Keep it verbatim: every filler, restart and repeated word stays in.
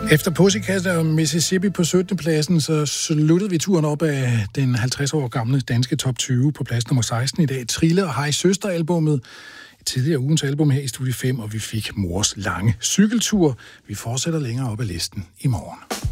Efter Pussycat og Mississippi på syttende pladsen, så sluttede vi turen op af den halvtreds år gamle danske top tyve på plads nummer seksten i dag. Trille og Hej Søster-albummet, tidligere ugens album her i Studie fem, og vi fik Mors lange cykeltur. Vi fortsætter længere op ad listen i morgen.